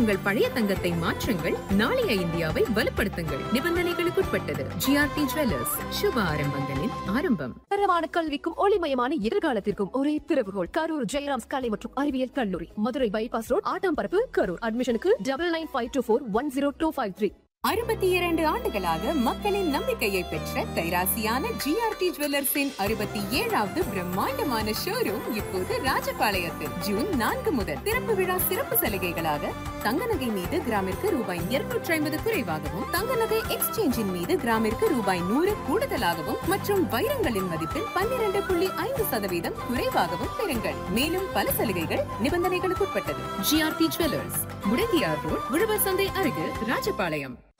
உங்கள் பழைய தங்கத்தை மாற்றுங்கள், நாளைய இந்தியாவை வலுப்படுத்துங்கள். நிபந்தனைகளுக்குட்பட்டது. ஜிஆர்டி ஜுவல்லர்ஸ், சுப ஆரம்பங்களின் ஆரம்பம். தரமான கல்விக்கும் ஒளிமயமான எதிர்காலத்திற்கும் ஒரே திறவுகோல் கரூர் ஜெயராம்ஸ் கலை மற்றும் அறிவியல் கல்லூரி, மதுரை பைபாஸ் ரோட், ஆட்டாம்பரப்பு, கரூர். அட்மிஷனுக்கு 9952410253. 62 ஆண்டுகளாக மக்களின் நம்பிக்கையை பெற்ற கைராசியான ஜிஆர்டி ஜுவல்லர்ஸின் 67வது பிரம்மாண்டமான ஷோரூம் இப்போது ராஜபாளையத்தில் ஜூன் 4 முதல் திறப்பு விழா சிறப்பு சலுகைகளாக தங்க நகை மீது கிராமிற்கு ரூபாய் 250 குறைவாகவும், தங்க நகை எக்ஸ்சேஞ்சின் மீது கிராமிற்கு ரூபாய் 100 கூடுதலாகவும் மற்றும் வைரங்களின் மதிப்பில் 12.5% குறைவாகவும் பெறுங்கள். மேலும் பல சலுகைகள் நிபந்தனைகளுக்குட்பட்டது. ஜிஆர்டி ஜுவல்லர்ஸ், முடங்கியார் ரோட், உழவர் சந்தை அருகில், ராஜபாளையம்.